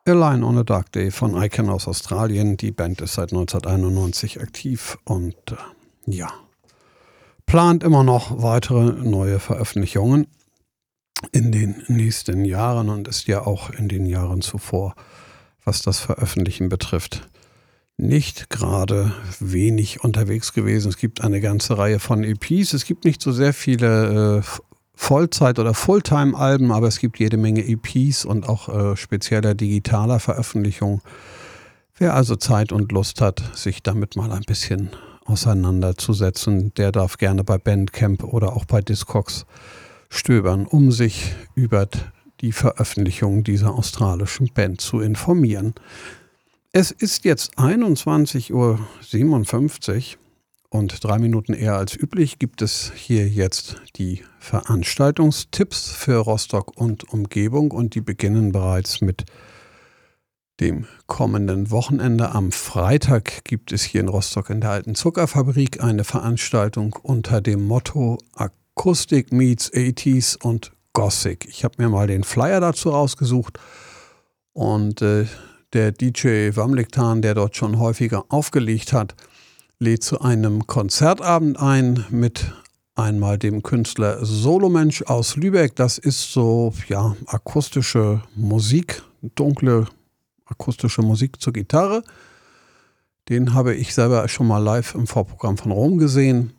A Line on a Dark Day von Icon aus Australien. Die Band ist seit 1991 aktiv und plant immer noch weitere neue Veröffentlichungen in den nächsten Jahren und ist ja auch in den Jahren zuvor, was das Veröffentlichen betrifft, nicht gerade wenig unterwegs gewesen. Es gibt eine ganze Reihe von EPs. Es gibt nicht so sehr viele Vollzeit- oder Fulltime-Alben, aber es gibt jede Menge EPs und auch spezieller digitaler Veröffentlichungen. Wer also Zeit und Lust hat, sich damit mal ein bisschen auseinanderzusetzen, der darf gerne bei Bandcamp oder auch bei Discogs stöbern, um sich über die Veröffentlichung dieser australischen Band zu informieren. Es ist jetzt 21:57 Uhr und 3 Minuten eher als üblich gibt es hier jetzt die Veranstaltungstipps für Rostock und Umgebung und die beginnen bereits mit dem kommenden Wochenende. Am Freitag gibt es hier in Rostock in der Alten Zuckerfabrik eine Veranstaltung unter dem Motto Akustik meets 80s und Gothic. Ich habe mir mal den Flyer dazu rausgesucht und der DJ Wamliktan, der dort schon häufiger aufgelegt hat, lädt zu einem Konzertabend ein mit einmal dem Künstler Solomensch aus Lübeck. Das ist so, akustische Musik, dunkle akustische Musik zur Gitarre. Den habe ich selber schon mal live im Vorprogramm von Rom gesehen.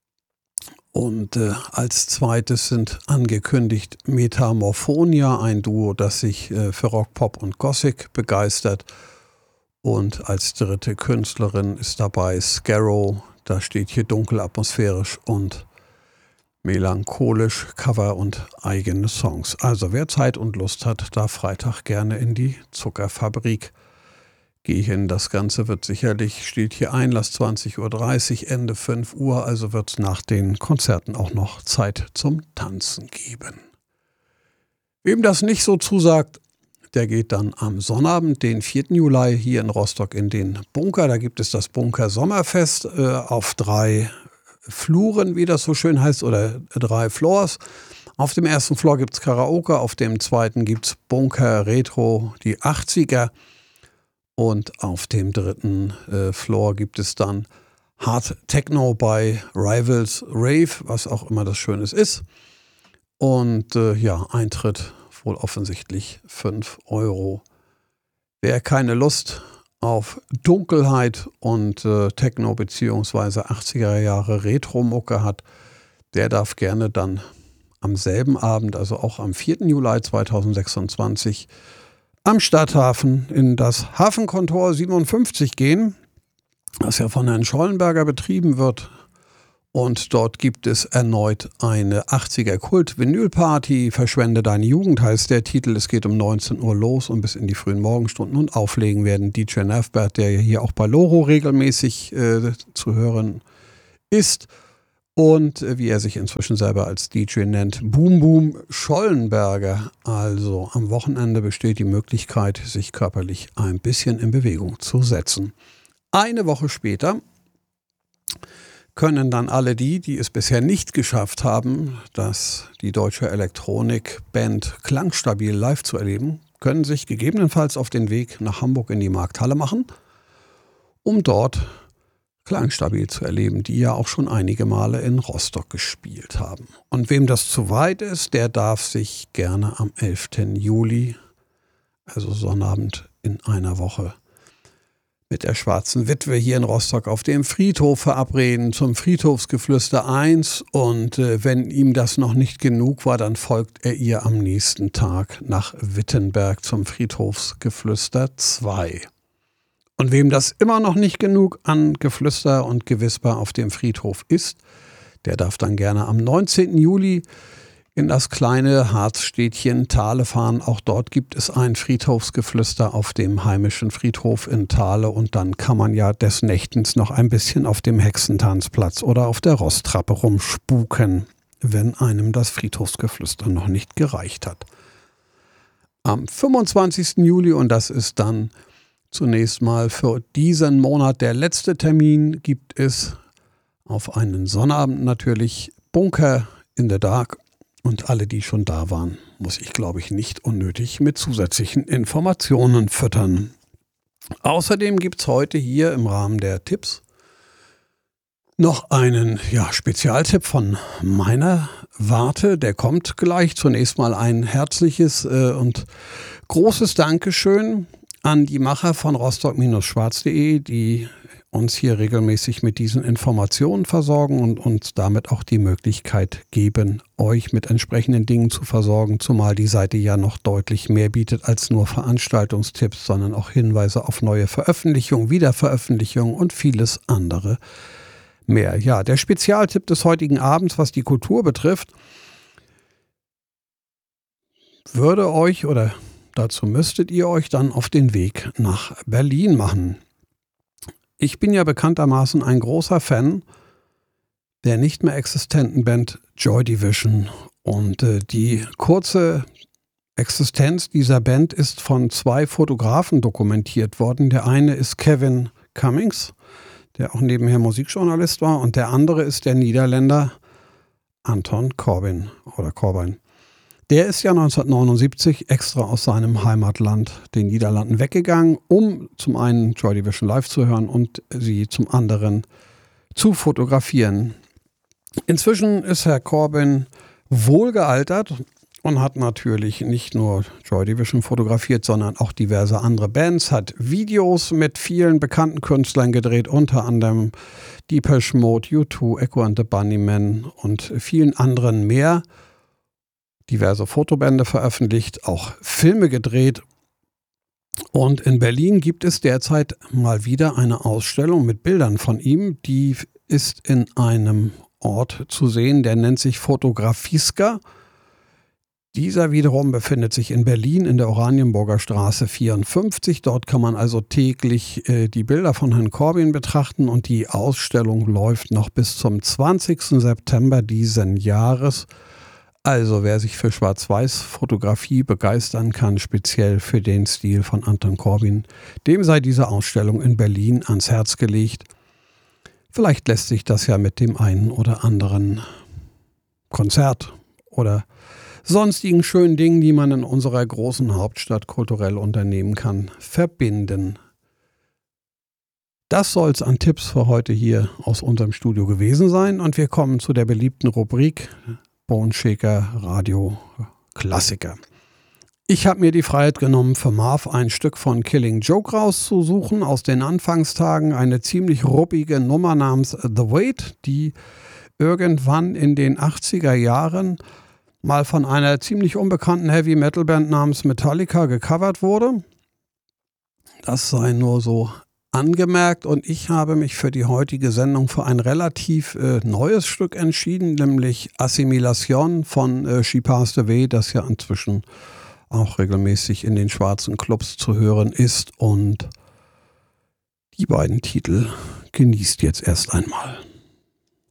Und als zweites sind angekündigt Metamorphonia, ein Duo, das sich für Rock, Pop und Gothic begeistert. Und als dritte Künstlerin ist dabei Scarrow, da steht hier dunkel, atmosphärisch und melancholisch, Cover und eigene Songs. Also wer Zeit und Lust hat, darf Freitag gerne in die Zuckerfabrik gehen. Das Ganze wird sicherlich, steht hier Einlass 20:30 Uhr, Ende 5 Uhr, also wird es nach den Konzerten auch noch Zeit zum Tanzen geben. Wem das nicht so zusagt, der geht dann am Sonnabend, den 4. Juli, hier in Rostock in den Bunker. Da gibt es das Bunker Sommerfest auf 3 Fluren, wie das so schön heißt, oder 3 Floors. Auf dem ersten Floor gibt es Karaoke, auf dem zweiten gibt es Bunker Retro, die 80er. Und auf dem dritten Floor gibt es dann Hard Techno bei Rivals Rave, was auch immer das Schönes ist. Und Eintritt wohl offensichtlich 5 €. Wer keine Lust auf Dunkelheit und Techno bzw. 80er Jahre Retro-Mucke hat, der darf gerne dann am selben Abend, also auch am 4. Juli 2026, am Stadthafen in das Hafenkontor 57 gehen, das ja von Herrn Schollenberger betrieben wird. Und dort gibt es erneut eine 80er-Kult-Vinyl-Party. Verschwende deine Jugend heißt der Titel. Es geht um 19 Uhr los und bis in die frühen Morgenstunden. Und auflegen werden DJ Nervbert, der ja hier auch bei Loro regelmäßig zu hören ist. Und wie er sich inzwischen selber als DJ nennt, Boom Boom Schollenberger. Also am Wochenende besteht die Möglichkeit, sich körperlich ein bisschen in Bewegung zu setzen. Eine Woche später können dann alle die es bisher nicht geschafft haben, die deutsche Elektronikband Klangstabil live zu erleben, können sich gegebenenfalls auf den Weg nach Hamburg in die Markthalle machen, um dort Klangstabil zu erleben, die ja auch schon einige Male in Rostock gespielt haben. Und wem das zu weit ist, der darf sich gerne am 11. Juli, also Sonnabend in einer Woche, mit der Schwarzen Witwe hier in Rostock auf dem Friedhof verabreden zum Friedhofsgeflüster 1 und wenn ihm das noch nicht genug war, dann folgt er ihr am nächsten Tag nach Wittenberg zum Friedhofsgeflüster 2. Und wem das immer noch nicht genug an Geflüster und Gewisper auf dem Friedhof ist, der darf dann gerne am 19. Juli in das kleine Harzstädtchen Thale fahren. Auch dort gibt es ein Friedhofsgeflüster auf dem heimischen Friedhof in Thale und dann kann man ja des Nächtens noch ein bisschen auf dem Hexentanzplatz oder auf der Rosttrappe rumspuken, wenn einem das Friedhofsgeflüster noch nicht gereicht hat. Am 25. Juli, und das ist dann zunächst mal für diesen Monat der letzte Termin, gibt es auf einen Sonnabend natürlich Bunker in the Dark Und alle, die schon da waren, muss ich, glaube ich, nicht unnötig mit zusätzlichen Informationen füttern. Außerdem gibt es heute hier im Rahmen der Tipps noch einen Spezialtipp von meiner Warte. Der kommt gleich. Zunächst mal ein herzliches und großes Dankeschön an die Macher von rostock-schwarz.de, die uns hier regelmäßig mit diesen Informationen versorgen und uns damit auch die Möglichkeit geben, euch mit entsprechenden Dingen zu versorgen, zumal die Seite ja noch deutlich mehr bietet als nur Veranstaltungstipps, sondern auch Hinweise auf neue Veröffentlichungen, Wiederveröffentlichungen und vieles andere mehr. Ja, der Spezialtipp des heutigen Abends, was die Kultur betrifft, würde euch oder dazu müsstet ihr euch dann auf den Weg nach Berlin machen. Ich bin ja bekanntermaßen ein großer Fan der nicht mehr existenten Band Joy Division und die kurze Existenz dieser Band ist von 2 Fotografen dokumentiert worden. Der eine ist Kevin Cummings, der auch nebenher Musikjournalist war, und der andere ist der Niederländer Anton Corbijn. Der ist ja 1979 extra aus seinem Heimatland, den Niederlanden, weggegangen, um zum einen Joy Division live zu hören und sie zum anderen zu fotografieren. Inzwischen ist Herr Corbijn wohlgealtert und hat natürlich nicht nur Joy Division fotografiert, sondern auch diverse andere Bands, hat Videos mit vielen bekannten Künstlern gedreht, unter anderem Depeche Mode, U2, Echo and the Bunnymen und vielen anderen mehr. Diverse Fotobände veröffentlicht, auch Filme gedreht. Und in Berlin gibt es derzeit mal wieder eine Ausstellung mit Bildern von ihm. Die ist in einem Ort zu sehen, der nennt sich Fotografiska. Dieser wiederum befindet sich in Berlin in der Oranienburger Straße 54. Dort kann man also täglich die Bilder von Herrn Corbijn betrachten und die Ausstellung läuft noch bis zum 20. September diesen Jahres. Also wer sich für Schwarz-Weiß-Fotografie begeistern kann, speziell für den Stil von Anton Corbijn, dem sei diese Ausstellung in Berlin ans Herz gelegt. Vielleicht lässt sich das ja mit dem einen oder anderen Konzert oder sonstigen schönen Dingen, die man in unserer großen Hauptstadt kulturell unternehmen kann, verbinden. Das soll es an Tipps für heute hier aus unserem Studio gewesen sein und wir kommen zu der beliebten Rubrik Bone Shaker Radio Klassiker. Ich habe mir die Freiheit genommen, für Marv ein Stück von Killing Joke rauszusuchen aus den Anfangstagen, eine ziemlich ruppige Nummer namens The Weight, die irgendwann in den 80er Jahren mal von einer ziemlich unbekannten Heavy-Metal-Band namens Metallica gecovert wurde. Das sei nur so angemerkt und ich habe mich für die heutige Sendung für ein relativ neues Stück entschieden, nämlich Assimilation von She Passed Away, das ja inzwischen auch regelmäßig in den schwarzen Clubs zu hören ist und die beiden Titel genießt jetzt erst einmal.